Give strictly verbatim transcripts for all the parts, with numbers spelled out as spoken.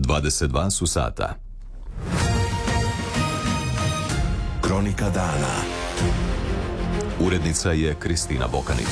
dvadeset dva su sata. Kronika dana. Urednica je Kristina Bokanić.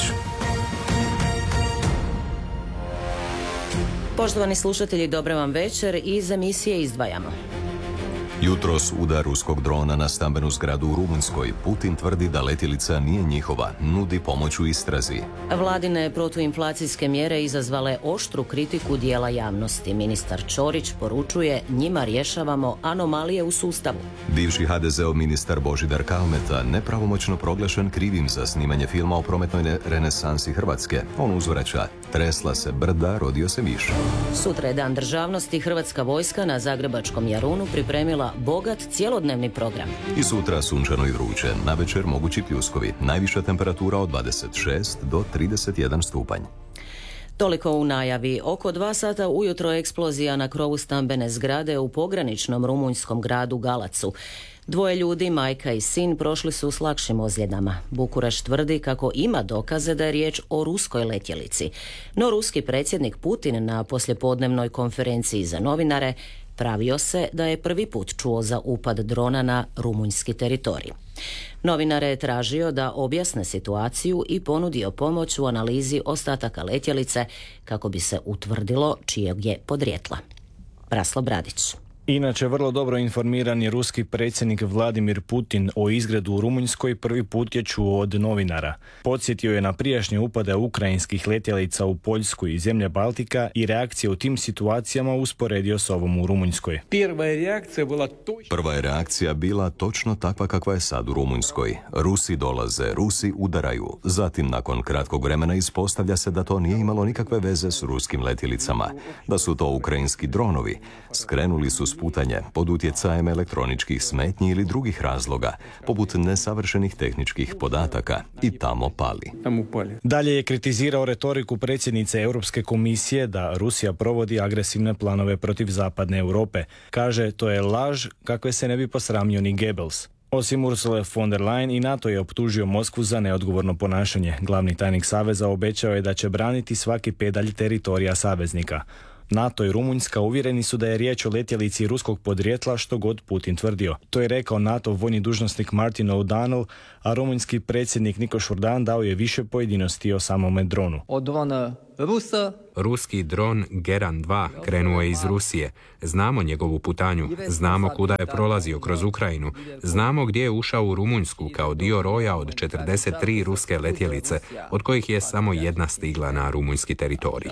Poštovani slušatelji, dobra vam večer. Iz emisije izdvajamo. Jutros udar ruskog drona na stambenu zgradu u Rumunjskoj. Putin tvrdi da letjelica nije njihova, nudi pomoć u istrazi. Vladine protuinflacijske mjere izazvale oštru kritiku dijela javnosti. Ministar Ćorić poručuje, njima rješavamo anomalije u sustavu. Bivši ha de zeov ministar Božidar Kalmeta nepravomoćno proglašen krivim za snimanje filma o prometnoj renesansi Hrvatske. On uzvraća, tresla se brda, rodio se miš. Sutra je dan državnosti. Hrvatska vojska na zagrebačkom Jarunu pripremila bogat cjelodnevni program. I sutra sunčano i vruće, navečer mogući pljuskovi, najviša temperatura od dvadeset šest do trideset jedan stupanj. Toliko u najavi. Oko dva sata ujutro eksplozija na krovu stambene zgrade u pograničnom rumunjskom gradu Galacu. Dvoje ljudi, majka i sin, prošli su s lakšim ozljedama. Bukureš tvrdi kako ima dokaze da je riječ o ruskoj letjelici. No ruski predsjednik Putin na poslijepodnevnoj konferenciji za novinare pravio se da je prvi put čuo za upad drona na rumunjski teritorij. Novinare je tražio da objasne situaciju i ponudio pomoć u analizi ostataka letjelice kako bi se utvrdilo čijeg je podrijetla. Braslo Bradić. Inače, vrlo dobro informiran je ruski predsjednik Vladimir Putin o izgredu u Rumunjskoj prvi put je čuo od novinara. Podsjetio je na prijašnje upade ukrajinskih letjelica u Poljsku i zemlje Baltika i reakcije u tim situacijama usporedio s ovom u Rumunjskoj. Prva je reakcija bila točno takva kakva je sad u Rumunjskoj. Rusi dolaze, Rusi udaraju. Zatim, nakon kratkog vremena, ispostavlja se da to nije imalo nikakve veze s ruskim letjelicama. Da su to ukrajinski dronovi. Skrenuli su sputanje pod utjecajem elektroničkih smetnji ili drugih razloga, poput nesavršenih tehničkih podataka, i tamo pali. Dalje je kritizirao retoriku predsjednice Europske komisije da Rusija provodi agresivne planove protiv zapadne Europe. Kaže, to je laž kakve se ne bi posramio ni Goebbels. Osim Ursule von der Leyen, i NATO je optužio Moskvu za neodgovorno ponašanje. Glavni tajnik Saveza obećao je da će braniti svaki pedalj teritorija saveznika. NATO i Rumunjska uvjereni su da je riječ o letjelici ruskog podrijetla, što god Putin tvrdio. To je rekao NATO vojni dužnosnik Martin O'Donnell, a rumunjski predsjednik Niko Šurdan dao je više pojedinosti o samome dronu. Od drona Rusa. Ruski dron Geran dva krenuo je iz Rusije. Znamo njegovu putanju, znamo kuda je prolazio kroz Ukrajinu, znamo gdje je ušao u Rumunjsku kao dio roja od četrdeset tri ruske letjelice, od kojih je samo jedna stigla na rumunjski teritorij.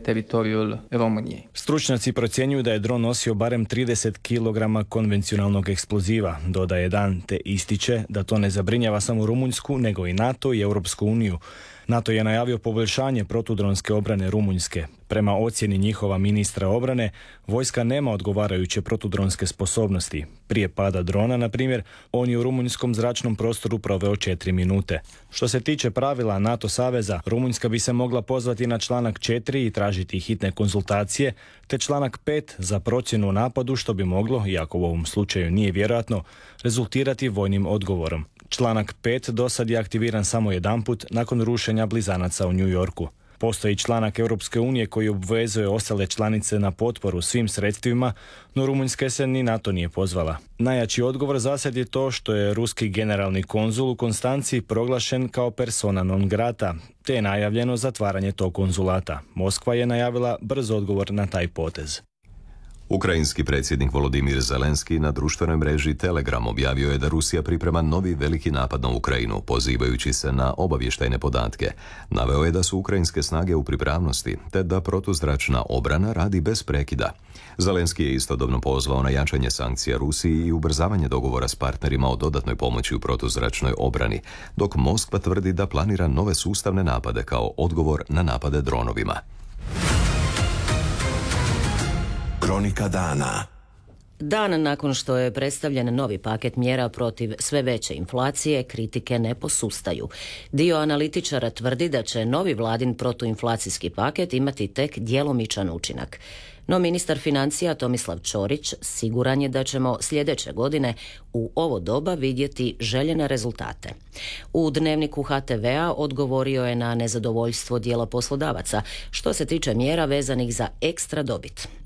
Stručnjaci procjenjuju da je dron nosio barem trideset kilograma konvencionalnog eksploziva. Dodaje Dan te ističe da to ne zabrinjava samo Rumunjsku, nego i NATO i Europsku uniju. NATO je najavio poboljšanje protudronske obrane Rumunjske. Prema ocjeni njihova ministra obrane, vojska nema odgovarajuće protudronske sposobnosti. Prije pada drona, na primjer, on je u rumunjskom zračnom prostoru proveo četiri minute. Što se tiče pravila NATO saveza, Rumunjska bi se mogla pozvati na članak četiri i tražiti hitne konzultacije, te članak pet za procjenu o napadu, što bi moglo, iako u ovom slučaju nije vjerojatno, rezultirati vojnim odgovorom. Članak pet dosad je aktiviran samo jedanput nakon rušenja blizanaca u New Yorku. Postoji članak Europske unije koji obvezuje ostale članice na potporu svim sredstvima, no Rumunjska se ni NATO nije pozvala. Najjači odgovor zasad je to što je ruski generalni konzul u Konstanciji proglašen kao persona non grata, te je najavljeno zatvaranje tog konzulata. Moskva je najavila brz odgovor na taj potez. Ukrajinski predsjednik Volodimir Zelenski na društvenoj mreži Telegram objavio je da Rusija priprema novi veliki napad na Ukrajinu, pozivajući se na obavještajne podatke. Naveo je da su ukrajinske snage u pripravnosti, te da protuzračna obrana radi bez prekida. Zelenski je istodobno pozvao na jačanje sankcija Rusiji i ubrzavanje dogovora s partnerima o dodatnoj pomoći u protuzračnoj obrani, dok Moskva tvrdi da planira nove sustavne napade kao odgovor na napade dronovima. Kronika dana. Dan nakon što je predstavljen novi paket mjera protiv sve veće inflacije, kritike ne posustaju. Dio analitičara tvrdi da će novi vladin protuinflacijski paket imati tek djelomičan učinak. No ministar financija Tomislav Ćorić siguran je da ćemo sljedeće godine u ovo doba vidjeti željene rezultate. U dnevniku ha te vea odgovorio je na nezadovoljstvo dijela poslodavaca što se tiče mjera vezanih za ekstra dobit.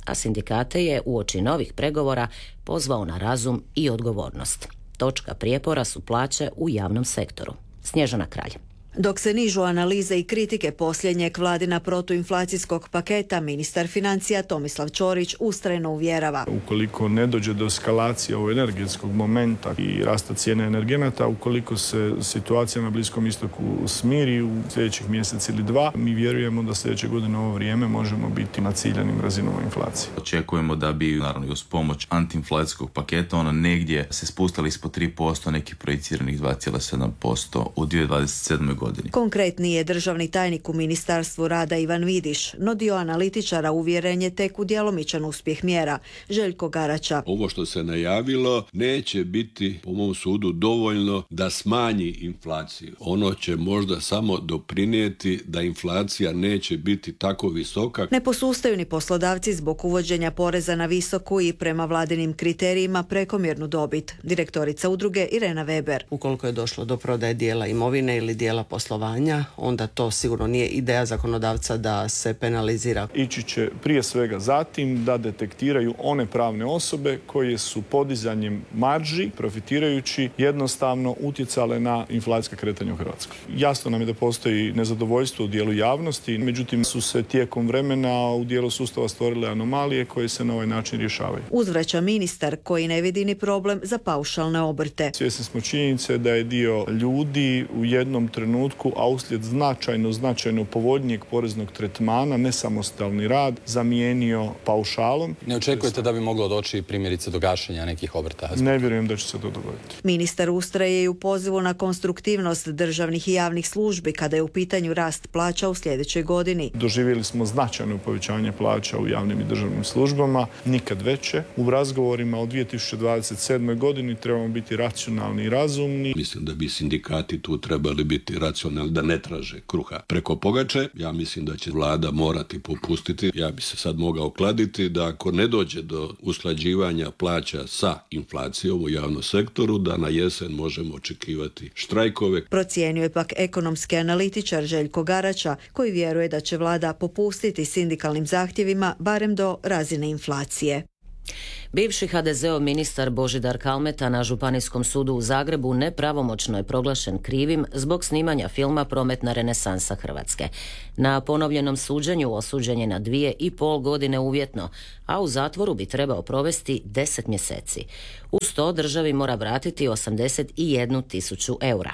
a sindikate je uoči novih pregovora pozvao na razum i odgovornost. Točka prijepora su plaće u javnom sektoru. Snježana Kralj. Dok se nižu analize i kritike posljednjeg vladina protuinflacijskog paketa, ministar financija Tomislav Ćorić ustrajno uvjerava. Ukoliko ne dođe do eskalacije ovog energetskog momenta i rasta cijene energenata, ukoliko se situacija na Bliskom istoku smiri u sljedećih mjesec ili dva, mi vjerujemo da sljedeće godine u ovo vrijeme možemo biti na ciljanim razinama inflacije. Očekujemo da bi, naravno i uz pomoć antiinflacijskog paketa, ona negdje se spustala ispod tri posto, nekih projiciranih dva zarez sedam posto u dvije tisuće dvadeset sedmoj godini. Konkretniji je državni tajnik u Ministarstvu rada Ivan Vidiš, no dio analitičara uvjeren je tek u djelomičan uspjeh mjera. Željko Garača. Ovo što se najavilo neće biti, po mom sudu, dovoljno da smanji inflaciju. Ono će možda samo doprinijeti da inflacija neće biti tako visoka. Ne posustaju ni poslodavci zbog uvođenja poreza na visoku i prema vladinim kriterijima prekomjernu dobit. Direktorica udruge Irena Weber. Ukoliko je došlo do prodaje dijela imovine ili dijela poslovanja, onda to sigurno nije ideja zakonodavca da se penalizira. Ići će prije svega zatim da detektiraju one pravne osobe koje su podizanjem marži, profitirajući, jednostavno utjecale na inflacijska kretanja u Hrvatskoj. Jasno nam je da postoji nezadovoljstvo u dijelu javnosti, međutim su se tijekom vremena u dijelu sustava stvorile anomalije koje se na ovaj način rješavaju. Uzvraća ministar koji ne vidi ni problem za paušalne obrte. Svjesni smo činjenice da je dio ljudi u jednom trenutku, a uslijed značajno, značajno povoljnijeg poreznog tretmana, nesamostalni rad, zamijenio paušalom. Ne očekujete da bi moglo doći primjerice do gašenja nekih obrta? Ne vjerujem da će se to dogoditi. Ministar ustraje i u pozivu na konstruktivnost državnih i javnih službi kada je u pitanju rast plaća u sljedećoj godini. Doživjeli smo značajno povećanje plaća u javnim i državnim službama, nikad veće. U razgovorima o dvije tisuće dvadeset sedmoj godini trebamo biti racionalni i razumni. Mislim da bi sindikati tu trebali biti racionalni, da ne traže kruha preko pogače. Ja mislim da će vlada morati popustiti. Ja bi se sad mogao kladiti da ako ne dođe do usklađivanja plaća sa inflacijom u javnom sektoru, da na jesen možemo očekivati štrajkove. Procijenio je pak ekonomski analitičar Željko Garača, koji vjeruje da će vlada popustiti sindikalnim zahtjevima barem do razine inflacije. Bivši ha de zeov ministar Božidar Kalmeta na Županijskom sudu u Zagrebu nepravomoćno je proglašen krivim zbog snimanja filma Prometna renesansa Hrvatske. Na ponovljenom suđenju osuđen je na dvije i pol godine uvjetno, a u zatvoru bi trebao provesti deset mjeseci. Uz to državi mora vratiti osamdeset jednu tisuću eura.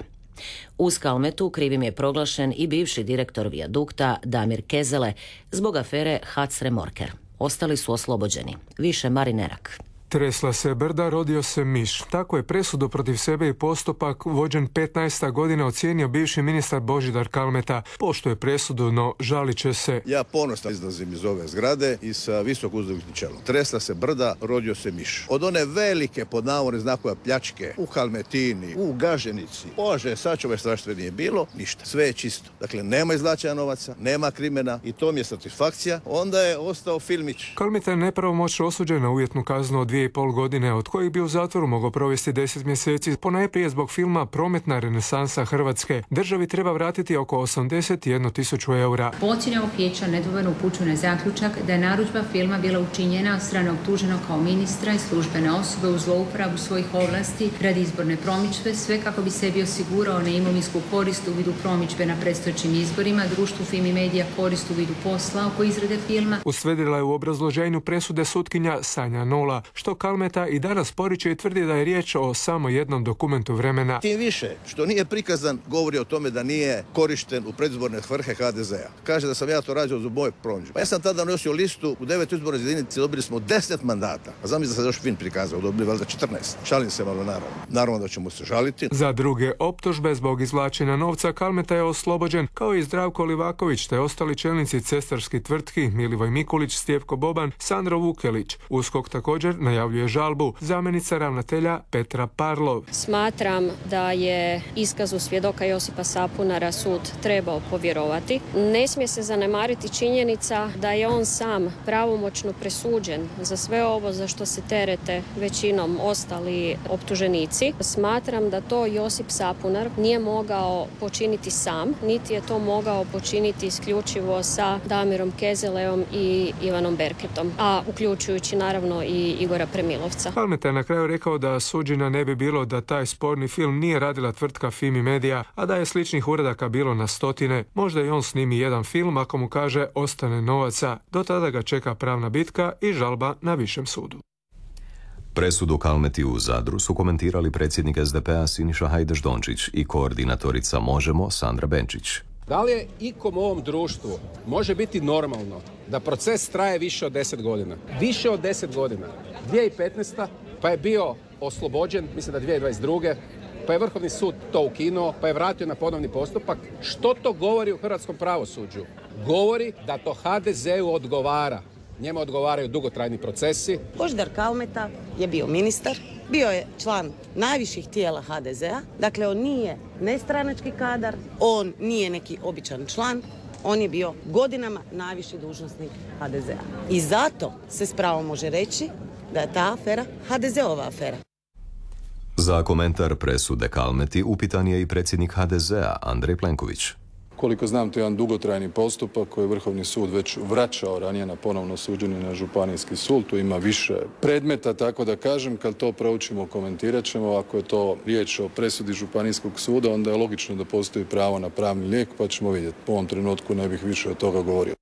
Uz Kalmetu krivim je proglašen i bivši direktor Vijadukta Damir Kezele zbog afere Hac Remorker. Ostali su oslobođeni. Više Marinerak. Tresla se brda, rodio se miš. Tako je presudu protiv sebe i postupak vođen petnaest godina ocijenio bivši ministar Božidar Kalmeta. Poštuje presudu, no žalit će se. Ja ponosno izlazim iz ove zgrade i sa visoko uzdignutim čelom. Tresla se brda, rodio se miš. Od one velike, pod navodne znakove, pljačke u Kalmetini, u Gaženici, Bože, sačuvaj strašno nije bilo, ništa. Sve je čisto. Dakle, nema izvlačenja novaca, nema krimena i to mi je satisfakcija. Onda je ostao filmić. Kalmeta je nepravomoćno osuđen na uvjetnu kaznu od dvije i pol godine, od kojih bi u zatvoru mogao provesti deset mjeseci, ponajprije zbog filma Prometna renesansa Hrvatske. Državi treba vratiti oko osamdeset jednu tisuću eura. Po ocjeni ovog vijeća nedvojbeno upućuje na zaključak da je narudžba filma bila učinjena od strane optuženog kao ministra i službene osobe u zlouporabu svojih ovlasti radi izborne promidžbe, sve kako bi sebi osigurao neimovinsku korist u vidu promidžbe na predstojećim izborima, društvu Fimi Media korist u vidu posla oko izrade filma. Ustvrdila je u obrazloženju presude sutkinja Sanja Nola, što Kalmeta i danas poriče i tvrdi da je riječ o samo jednom dokumentu vremena. Tim više što nije prikazan govori o tome da nije korišten u predizborne svrhe ha de zea. Kaže da sam ja to radio za moje promidžbe. Pa ja sam tada nosio listu u devet izbornoj jedinici, dobili smo deset mandata. A znam da se još film prikazao, dobili valjda četrnaest. Šalim se malo naravno. Naravno da ćemo se žaliti. Za druge optužbe zbog izvlačenja novca Kalmeta je oslobođen, kao i Zdravko Livaković te ostali čelnici cestarskih tvrtki Milivoj Mikulić, Stjepko Boban, Sandro Vukelić. USKOK također na najavljuje žalbu. Zamjenica ravnatelja Petra Parlov. Smatram da je iskazu svjedoka Josipa Sapunara sud trebao povjerovati. Ne smije se zanemariti činjenica da je on sam pravomoćno presuđen za sve ovo za što se terete većinom ostali optuženici. Smatram da to Josip Sapunar nije mogao počiniti sam, niti je to mogao počiniti isključivo sa Damirom Kezeleom i Ivanom Berketom, a uključujući naravno i Igora Premilovca. Kalmeta je na kraju rekao da suđenja ne bi bilo da taj sporni film nije radila tvrtka Fimi Media, a da je sličnih uradaka bilo na stotine. Možda i on snimi jedan film ako mu kaže ostane novaca. Do tada ga čeka pravna bitka i žalba na višem sudu. Presudu Kalmeti u Zadru su komentirali predsjednik es de pe a Siniša Hajdaš-Dončić i koordinatorica Možemo Sandra Benčić. Da li je ikom u ovom društvu može biti normalno da proces traje više od deset godina? Više od deset godina. dvije tisuće petnaeste. pa je bio oslobođen, mislim da dvije tisuće dvadeset druge. pa je Vrhovni sud to ukinuo, pa je vratio na ponovni postupak. Što to govori u hrvatskom pravosuđu? Govori da to ha de zeu odgovara. Njemu odgovaraju dugotrajni procesi. Božidar Kalmeta je bio ministar, bio je član najviših tijela ha de zea, dakle on nije nestranački kadar, on nije neki običan član, on je bio godinama najviši dužnosnik ha de zea. I zato se s pravom može reći da je ta afera ha de zeova afera. Za komentar presude Kalmeti upitan je i predsjednik ha de zea Andrej Plenković. Koliko znam, to je jedan dugotrajni postupak koji je Vrhovni sud već vraćao ranije na ponovno suđenje na Županijski sud. Tu ima više predmeta, tako da kažem, kad to proučimo, komentirat ćemo. Ako je to riječ o presudi Županijskog suda, onda je logično da postoji pravo na pravni lijek, pa ćemo vidjeti. Po ovom trenutku ne bih više od toga govorio.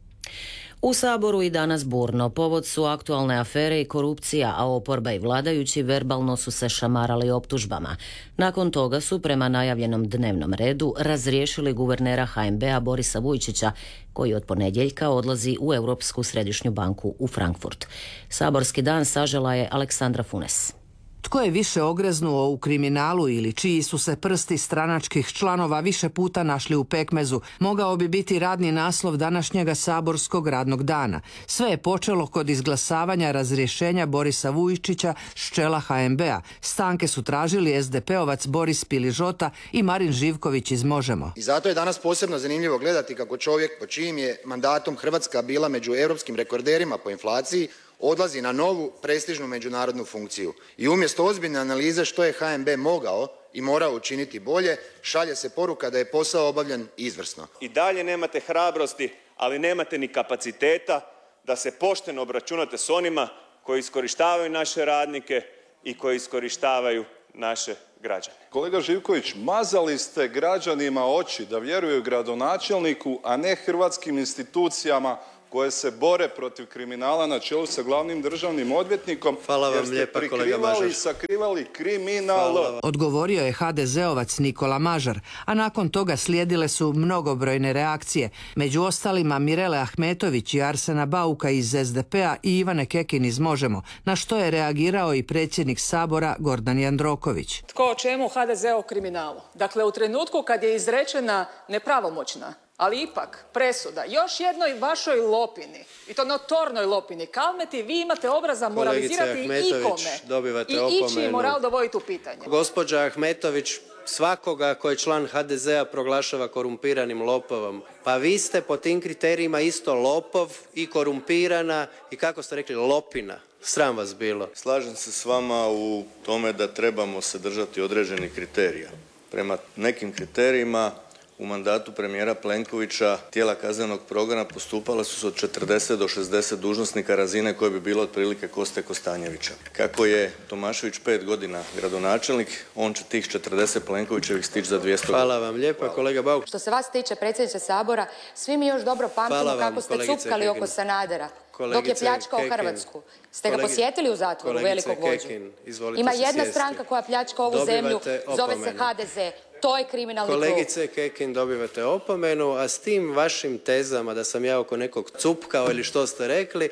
U Saboru i danas burno. Povod su aktualne afere i korupcija, a oporba i vladajući verbalno su se šamarali optužbama. Nakon toga su prema najavljenom dnevnom redu razriješili guvernera ha en be a Borisa Vujčića, koji od ponedjeljka odlazi u Europsku središnju banku u Frankfurt. Saborski dan sažela je Aleksandra Funes. Tko je više ogreznuo u kriminalu ili čiji su se prsti stranačkih članova više puta našli u pekmezu, mogao bi biti radni naslov današnjega saborskog radnog dana. Sve je počelo kod izglasavanja razrješenja Borisa Vujčića s čela ha en be a. Stanke su tražili es de pe ovac Boris Piližota i Marin Živković iz Možemo. I zato je danas posebno zanimljivo gledati kako čovjek po čijim je mandatom Hrvatska bila među europskim rekorderima po inflaciji odlazi na novu prestižnu međunarodnu funkciju. I umjesto ozbiljne analize što je ha en be mogao i morao učiniti bolje, šalje se poruka da je posao obavljen izvrsno. I dalje nemate hrabrosti, ali nemate ni kapaciteta da se pošteno obračunate s onima koji iskorištavaju naše radnike i koji iskorištavaju naše građane. Kolega Živković, mazali ste građanima oči da vjeruju gradonačelniku, a ne hrvatskim institucijama koje se bore protiv kriminala na čelu sa glavnim državnim odvjetnikom. Hvala vam jer ste lijepa, kolega prikrivali Mažar. i sakrivali kriminal. Odgovorio je ha de zeovac Nikola Mažar, a nakon toga slijedile su mnogobrojne reakcije. Među ostalima Mirele Ahmetović i Arsena Bauka iz es de pe a i Ivane Kekin iz Možemo, na što je reagirao i predsjednik Sabora Gordan Jandroković. Tko o čemu ha de ze o kriminalu? Dakle, u trenutku kad je izrečena nepravomoćna, ali ipak presuda još jednoj vašoj lopini, i to notornoj lopini Kalmeti, vi imate obraza moralizirati ikome dobivate i opomenu. ići moral dovoditi u pitanje. Gospođa Ahmetović svakoga ko je član ha de ze a proglašava korumpiranim lopovom. Pa vi ste po tim kriterijima isto lopov i korumpirana i, kako ste rekli, lopina. Sram vas bilo. Slažem se s vama u tome da trebamo se držati određenih kriterija. Prema nekim kriterijima u mandatu premijera Plenkovića tijela kaznenog progona postupala su se od četrdeset do šezdeset dužnosnika razine koje bi bilo otprilike Koste Kostanjevića. Kako je Tomašević pet godina gradonačelnik, on će tih četrdeset Plenkovićevih stići za dvjesto. Hvala vam lijepa, kolega Bauk. Što se vas tiče, predsjedniče Sabora, svi mi još dobro pamtimo vam, kako ste kolegice cupkali Kekin. oko Sanadera, Kolegice dok je pljačkao Kekin. Hrvatsku. Ste ga Kolegi- posjetili u zatvoru, Kolegice velikog vođu? Kekin, izvolite Ima se jedna sjesti. stranka koja pljačka ovu Dobivate zemlju, zove se opomenu. ha de ze. To je kriminalni krug. Kolegice Kekin, dobivate opomenu, a s tim vašim tezama da sam ja oko nekog cupkao ili što ste rekli,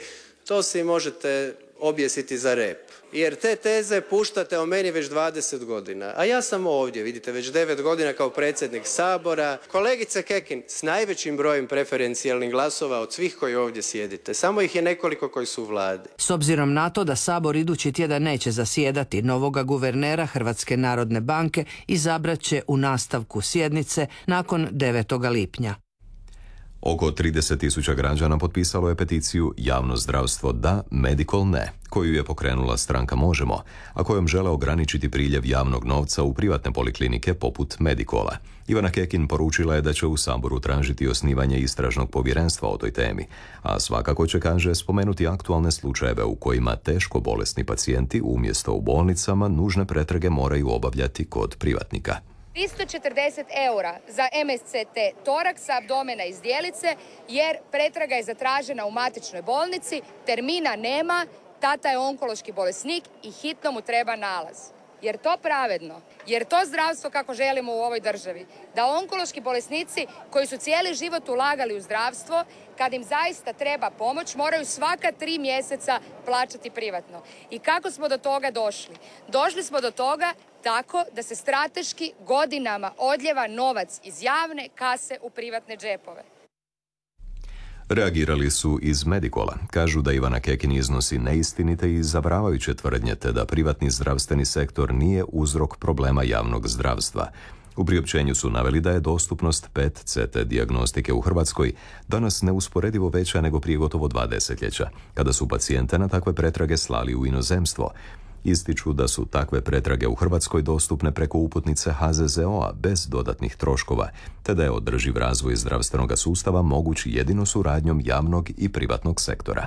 to si možete objesiti za rep. Jer te teze puštate o meni već dvadeset godina. A ja sam ovdje, vidite, već devet godina kao predsjednik Sabora. Kolegice Kekin, s najvećim brojem preferencijalnih glasova od svih koji ovdje sjedite. Samo ih je nekoliko koji su u vladi. S obzirom na to da Sabor idući tjedan neće zasjedati, novoga guvernera Hrvatske narodne banke izabrat će u nastavku sjednice nakon devetog lipnja. Oko trideset tisuća građana potpisalo je peticiju Javno zdravstvo da, Medikol ne, koju je pokrenula stranka Možemo, a kojom žele ograničiti priljev javnog novca u privatne poliklinike poput Medikola. Ivana Kekin poručila je da će u Saboru tražiti osnivanje istražnog povjerenstva o toj temi, a svakako će, kaže, spomenuti aktualne slučajeve u kojima teško bolesni pacijenti umjesto u bolnicama nužne pretrage moraju obavljati kod privatnika. tristo četrdeset eura za M S C T toraksa, abdomena i zdjelice, jer pretraga je zatražena u matičnoj bolnici, termina nema, tata je onkološki bolesnik i hitno mu treba nalaz. Jer to pravedno? Jer to zdravstvo kako želimo u ovoj državi? Da onkološki bolesnici koji su cijeli život ulagali u zdravstvo, kad im zaista treba pomoć, moraju svaka tri mjeseca plaćati privatno. I kako smo do toga došli? Došli smo do toga tako da se strateški godinama odljeva novac iz javne kase u privatne džepove. Reagirali su iz Medikola. Kažu da Ivana Kekin iznosi neistinite i zavaravajuće tvrdnje te da privatni zdravstveni sektor nije uzrok problema javnog zdravstva. U priopćenju su naveli da je dostupnost P E T C T dijagnostike u Hrvatskoj danas neusporedivo veća nego prije gotovo dva desetljeća, kada su pacijente na takve pretrage slali u inozemstvo. Ističu da su takve pretrage u Hrvatskoj dostupne preko uputnice H Z Z O-a bez dodatnih troškova, te da je održiv razvoj zdravstvenog sustava moguć jedino suradnjom javnog i privatnog sektora.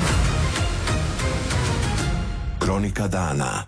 Kronika dana.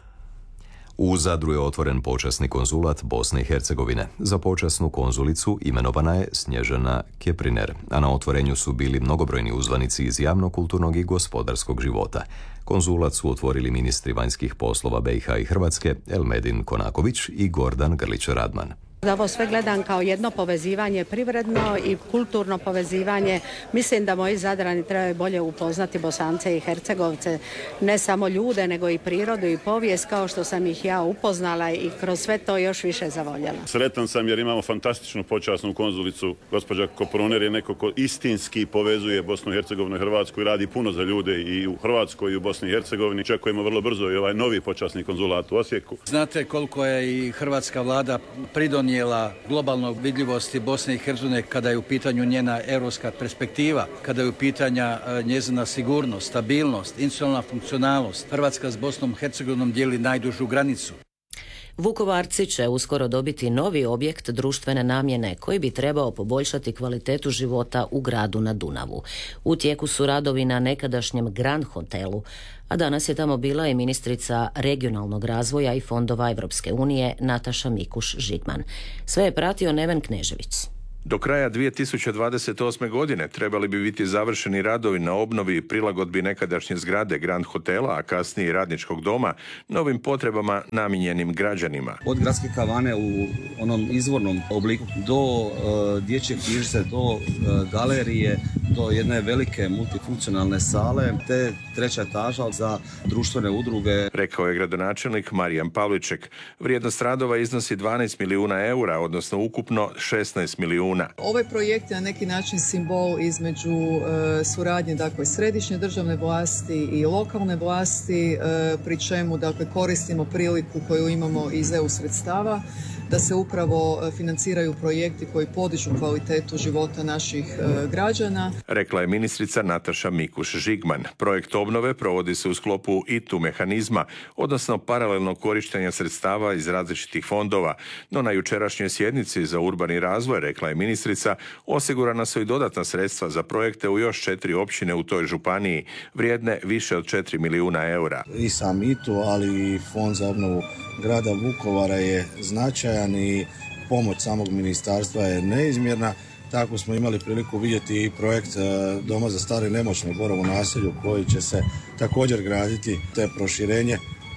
U Zadru je otvoren počasni konzulat Bosne i Hercegovine. Za počasnu konzulicu imenovana je Snježana Kepriner, a na otvorenju su bili mnogobrojni uzvanici iz javnog, kulturnog i gospodarskog života. Konzulat su otvorili ministri vanjskih poslova B i H i Hrvatske Elmedin Konaković i Gordan Grlić-Radman. Ovo sve gledam kao jedno povezivanje privredno i kulturno povezivanje. Mislim da moji Zadrani trebaju bolje upoznati Bosance i Hercegovce, ne samo ljude, nego i prirodu i povijest, kao što sam ih ja upoznala i kroz sve to još više zavoljela. Sretan sam jer imamo fantastičnu počasnu konzulicu. Gospođa Koproner je neko ko istinski povezuje Bosnu i Hercegovinu i Hrvatsku i radi puno za ljude i u Hrvatskoj i u Bosni i Hercegovini. Čekujemo vrlo brzo i ovaj novi počasni konzulat u Osijeku. Znate koliko je i hrvatska vlada pridonijela globalnog vidljivosti Bosne i Hercegovine kada je u pitanju njena europska perspektiva, kada je u pitanju njezina sigurnost, stabilnost, institucionalna funkcionalnost. Hrvatska s Bosnom i Hercegovinom dijeli najdužu granicu. Vukovarci će uskoro dobiti novi objekt društvene namjene koji bi trebao poboljšati kvalitetu života u gradu na Dunavu. U tijeku su radovi na nekadašnjem Grand hotelu, a danas je tamo bila i ministrica regionalnog razvoja i fondova Europske unije Nataša Mikuš-Žigman. Sve je pratio Neven Knežević. Do kraja dvije tisuće dvadeset osme. godine trebali bi biti završeni radovi na obnovi i prilagodbi nekadašnje zgrade Grand hotela, a kasnije Radničkog doma, novim potrebama namijenjenim građanima. Od gradske kavane u onom izvornom obliku do uh, dječje knjižnice, do uh, galerije, do jedne velike multifunkcionalne sale, te treća etaža za društvene udruge. Rekao je gradonačelnik Marijan Pavliček. Vrijednost radova iznosi dvanaest milijuna eura, odnosno ukupno šesnaest milijuna. Ovaj projekt je na neki način simbol između e, suradnje dakle, središnje državne vlasti i lokalne vlasti, e, pri čemu dakle, koristimo priliku koju imamo iz E U sredstava da se upravo financiraju projekti koji podižu kvalitetu života naših e, građana. Rekla je ministrica Nataša Mikuš-Žigman. Projekt obnove provodi se u sklopu I T U mehanizma, odnosno paralelnog korištenja sredstava iz različitih fondova, no na jučerašnjoj sjednici za urbani razvoj, rekla je ministrica, osigurana su i dodatna sredstva za projekte u još četiri općine u toj županiji, vrijedne više od četiri milijuna eura. I sam I T U, ali i Fond za obnovu grada Vukovara je značajan i pomoć samog ministarstva je neizmjerna. Tako smo imali priliku vidjeti i projekt Doma za stare i nemoćne u Borovu naselju koji će se također graditi, te proširenje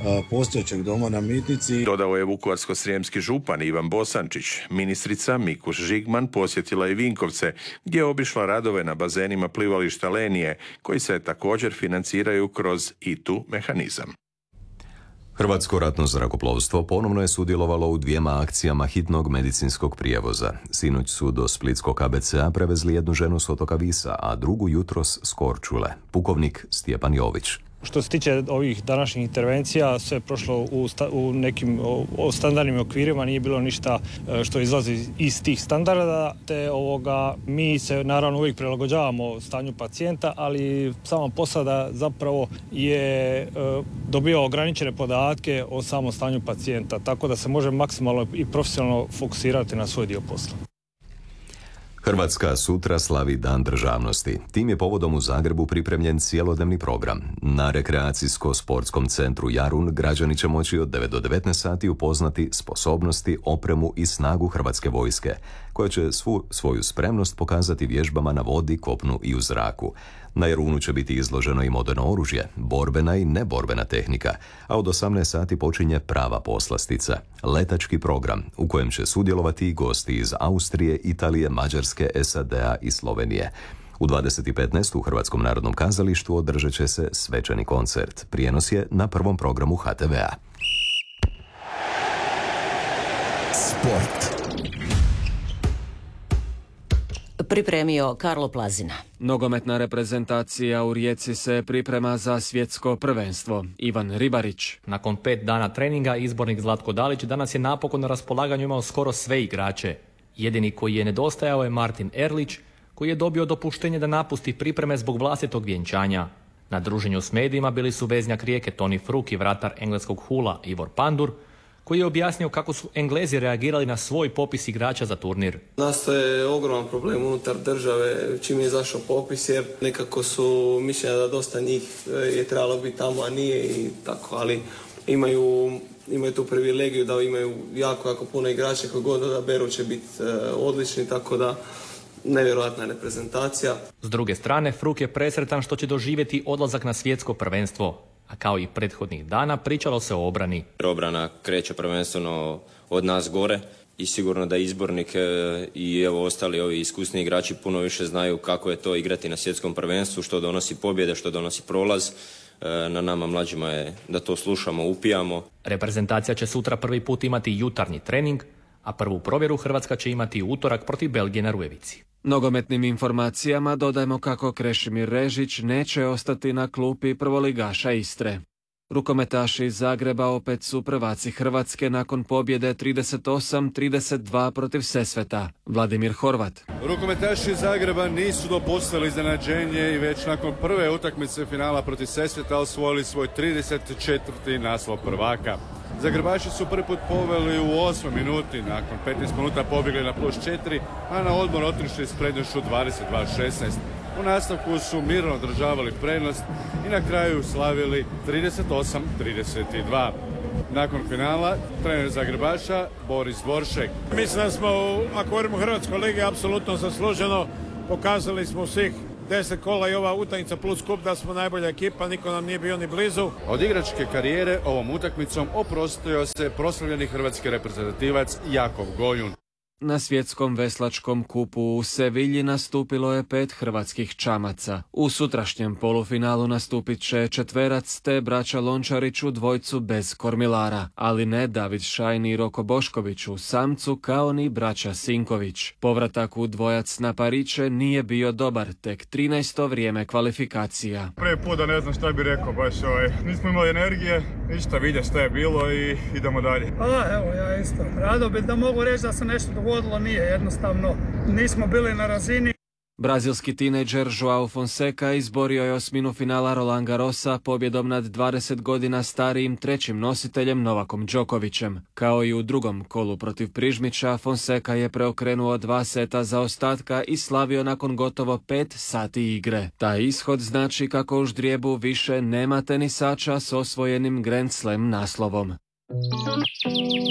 postojećeg doma na Mitnici. Dodao je vukovarsko-srijemski župan Ivan Bosančić. Ministrica Mikuš Žigman posjetila i Vinkovce, gdje je obišla radove na bazenima plivališta Lenije, koji se također financiraju kroz I T U mehanizam. Hrvatsko ratno zrakoplovstvo ponovno je sudjelovalo u dvijema akcijama hitnog medicinskog prijevoza. Sinoć su do splitskog K B C-a prevezli jednu ženu s otoka Visa, a drugu jutros s Korčule. Pukovnik Stjepan Jović. Što se tiče ovih današnjih intervencija, sve je prošlo u, sta, u nekim o, o standardnim okvirima, nije bilo ništa što izlazi iz tih standarda, te ovoga, mi se naravno uvijek prilagođavamo stanju pacijenta, ali sama posada zapravo je e, dobio ograničene podatke o samom stanju pacijenta, tako da se može maksimalno i profesionalno fokusirati na svoj dio posla. Hrvatska sutra slavi Dan državnosti. Tim je povodom u Zagrebu pripremljen cjelodnevni program. Na rekreacijsko-sportskom centru Jarun građani će moći od devet do devetnaest sati upoznati sposobnosti, opremu i snagu Hrvatske vojske, koja će svu svoju spremnost pokazati vježbama na vodi, kopnu i u zraku. Na Jarunu će biti izloženo i moderno oružje, borbena i neborbena tehnika, a od osamnaest sati počinje prava poslastica, letački program u kojem će sudjelovati i gosti iz Austrije, Italije, Mađarske, S A D-a i Slovenije. U dvadeset i petnaest u Hrvatskom narodnom kazalištu održat će se svečani koncert. Prijenos je na prvom programu H T V-a. Sport. Pripremio Karlo Plazina. Nogometna reprezentacija u Rijeci se priprema za svjetsko prvenstvo. Ivan Ribarić. Nakon pet dana treninga, izbornik Zlatko Dalić danas je napokon na raspolaganju imao skoro sve igrače. Jedini koji je nedostajao je Martin Erlić, koji je dobio dopuštenje da napusti pripreme zbog vlastitog vjenčanja. Na druženju s medijima bili su veznjak Rijeke Toni Fruk i vratar engleskog Hula Ivor Pandur, koji je objasnio kako su Englezi reagirali na svoj popis igrača za turnir. Nastaje ogroman problem unutar države čim je izašao popis, jer nekako su mišljenja da dosta njih je trebalo biti tamo, a nije i tako, ali imaju, imaju tu privilegiju da imaju jako, jako puno igrača koji god da beru će biti odlični, tako da nevjerojatna reprezentacija. S druge strane, Fruk je presretan što će doživjeti odlazak na svjetsko prvenstvo. A kao i prethodnih dana pričalo se o obrani. Obrana kreće prvenstveno od nas gore i sigurno da izbornik i evo ostali ovi iskusni igrači puno više znaju kako je to igrati na svjetskom prvenstvu, što donosi pobjede, što donosi prolaz. Na nama mlađima je da to slušamo, upijamo. Reprezentacija će sutra prvi put imati jutarnji trening, a prvu provjeru Hrvatska će imati utorak protiv Belgije na Rujevici. Nogometnim informacijama dodajmo kako Krešimir Režić neće ostati na klupi prvoligaša Istre. Rukometaši iz Zagreba opet su prvaci Hrvatske nakon pobjede trideset osam trideset dva protiv Sesveta. Vladimir Horvat. Rukometaši iz Zagreba nisu dopustili iznenađenje i već nakon prve utakmice finala protiv Sesveta osvojili svoj trideset četvrti naslov prvaka. Zagrebaši su prvi put poveli u osmoj minuti, nakon petnaest minuta pobjegli na plus četiri, a na odmor otišli s prednošću dvadeset dva šesnaest. U nastavku su mirno održavali prednost i na kraju slavili trideset osam trideset dva. Nakon finala, trener Zagrebaša Boris Dvoršek. Mislim da smo, ako govorimo o Hrvatskoj ligi, apsolutno zasluženo. Pokazali smo svih deset kola i ova utakmica plus kup da smo najbolja ekipa, niko nam nije bio ni blizu. Od igračke karijere ovom utakmicom oprostio se proslavljeni hrvatski reprezentativac Jakov Gojun. Na svjetskom veslačkom kupu u Sevilji nastupilo je pet hrvatskih čamaca. U sutrašnjem polufinalu nastupit će četverac te braća Lončarić u dvojcu bez kormilara, ali ne David Šajn i Roko Bošković u samcu kao ni braća Sinković. Povratak u dvojac na pariće nije bio dobar, tek trinaesto vrijeme kvalifikacija. Prvi put da ne znam šta bi rekao, baš ovaj, nismo imali energije, ništa vidje šta je bilo i idemo dalje. Pa evo ja isto, rado bi da mogu reći da se nešto dogodilo. Nije jednostavno, nismo bili na razini. Brazilski tinejdžer Joao Fonseca izborio je osminu finala Roland Garrosa pobjedom nad dvadeset godina starijim trećim nositeljem Novakom Đokovićem. Kao i u drugom kolu protiv Prižmića, Fonseca je preokrenuo dva seta zaostatka i slavio nakon gotovo pet sati igre. Taj ishod znači kako u ždrijebu više nema tenisača s osvojenim Grand Slam naslovom.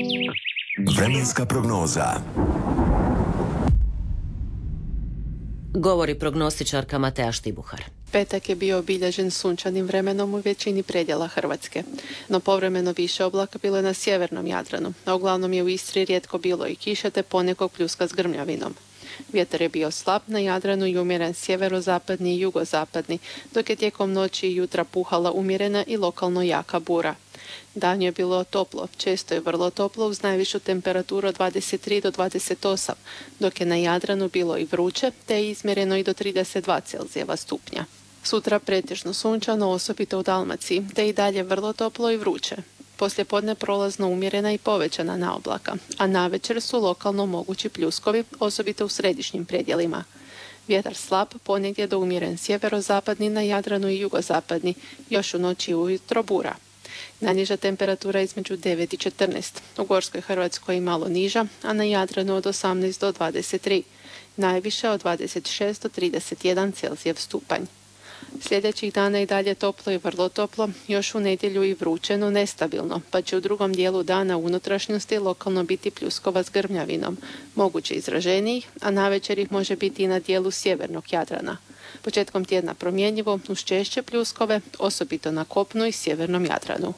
Vremenska prognoza. Govori prognostičarka Mateja Štibuhar. Petak je bio obilježen sunčanim vremenom u većini predjela Hrvatske, no povremeno više oblaka bilo je na sjevernom Jadranu, a uglavnom je u Istri rijetko bilo i kiše te ponekog pljuska s grmljavinom. Vjetar je bio slab na Jadranu i umjeren sjeverozapadni i jugozapadni, dok je tijekom noći i jutra puhala umjerena i lokalno jaka bura. Dan je bilo toplo, često je vrlo toplo uz najvišu temperaturu od dvadeset tri do dvadeset osam, dok je na Jadranu bilo i vruće te je izmjereno i do trideset dva Celzijeva stupnja. Sutra pretežno sunčano, osobito u Dalmaciji, te i dalje vrlo toplo i vruće. Poslijepodne prolazno umjerena i povećana naoblaka, a navečer su lokalno mogući pljuskovi, osobito u središnjim predjelima. Vjetar slab, ponegdje do umjeren sjeverozapadni na Jadranu i jugozapadni, još u noći i ujutro bura. Najniža temperatura između devet i četrnaest, u Gorskoj Hrvatskoj i malo niža, a na Jadranu od osamnaest do dvadeset tri, najviše od dvadeset šest do trideset jedan Celzijev stupanj. Sljedećih dana i dalje toplo i vrlo toplo, još u nedjelju i vruće, no nestabilno, pa će u drugom dijelu dana u unutrašnjosti lokalno biti pljuskova s grmljavinom, moguće izraženijih, a navečer ih može biti i na dijelu sjevernog Jadrana. Početkom tjedna promjenjivo uz češće pljuskove, osobito na kopnu i sjevernom Jadranu.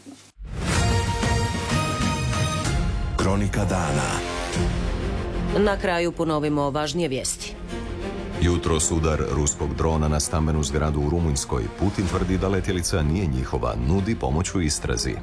Kronika dana. Na kraju ponovimo važnije vijesti. Jutros udar ruskog drona na stambenu zgradu u Rumunjskoj. Putin tvrdi da letjelica nije njihova, nudi pomoć u istrazi.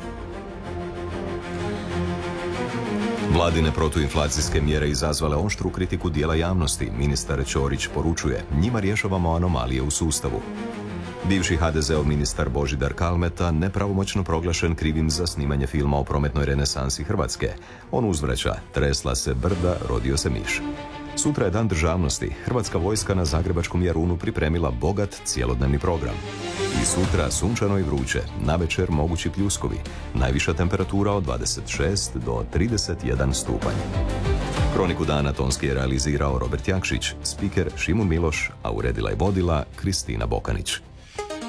Vladine protuinflacijske mjere izazvale oštru kritiku dijela javnosti. Ministar Ćorić poručuje, njima rješavamo anomalije u sustavu. Bivši ha de zeov ministar Božidar Kalmeta nepravomoćno proglašen krivim za snimanje filma o prometnoj renesansi Hrvatske. On uzvraća, tresla se brda, rodio se miš. Sutra je dan državnosti. Hrvatska vojska na zagrebačkom Jarunu pripremila bogat cjelodnevni program. I sutra sunčano i vruće, navečer mogući pljuskovi. Najviša temperatura od dvadeset šest do trideset jedan stupanj. Kroniku dana tonski je realizirao Robert Jakšić, spiker Šimun Miloš, a uredila i vodila Kristina Bokanić.